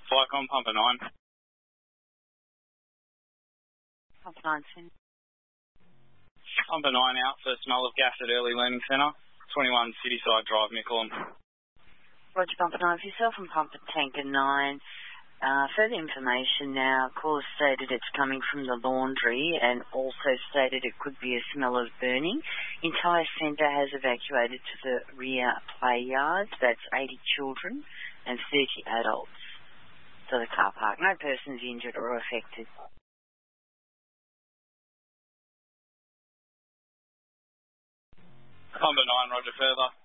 Flycom, Pumper 9. Pumper 9, Finn. Pumper 9 out for smell of gas at Early Learning Centre, 21 Cityside Drive, Mickleham. Roger, Pumper 9 for yourself and Pumper Tanker 9. Further information now, caller stated it's coming from the laundry and also stated it could be a smell of burning. Entire centre has evacuated to the rear play yards. That's 80 children and 30 adults to the car park. No persons injured or affected. Pumper 9, Roger, further.